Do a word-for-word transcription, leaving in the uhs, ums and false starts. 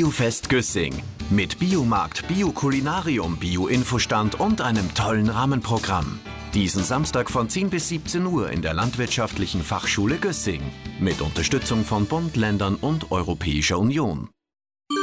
Biofest Güssing mit Biomarkt, Biokulinarium, Bio-Infostand und einem tollen Rahmenprogramm. Diesen Samstag von zehn bis siebzehn Uhr in der Landwirtschaftlichen Fachschule Güssing mit Unterstützung von Bund, Ländern und Europäischer Union.